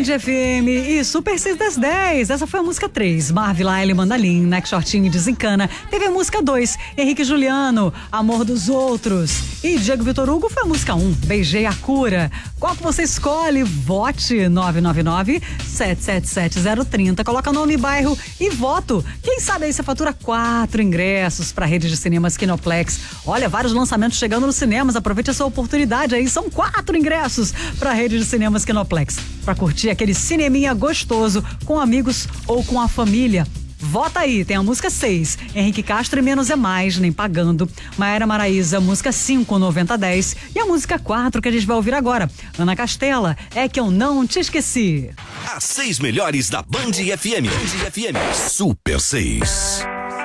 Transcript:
Band FM e Super 6 das 10. Essa foi a música 3. Marvin Laile, Mandalim, Neck Shortinho e Desencana. Teve a música 2. Henrique Juliano, Amor dos Outros. E Diego Vitor Hugo foi a música 1. Beijei a Cura. Qual que você escolhe? Vote 999-777-030. Coloca nome, bairro e voto. Quem sabe aí você fatura 4 ingressos pra rede de cinemas Kinoplex. Olha, vários lançamentos chegando nos cinemas. Aproveite essa oportunidade aí. São 4 ingressos pra rede de cinemas Kinoplex. Pra curtir aquele cineminha gostoso com amigos ou com a família. Vota aí, tem a música 6, Henrique Castro e Menos é Mais, Nem Pagando. Maera Maraíza, música 5, 9010. E a música 4 que a gente vai ouvir agora, Ana Castela, É Que Eu Não Te Esqueci. As 6 melhores da Band FM. Super 6.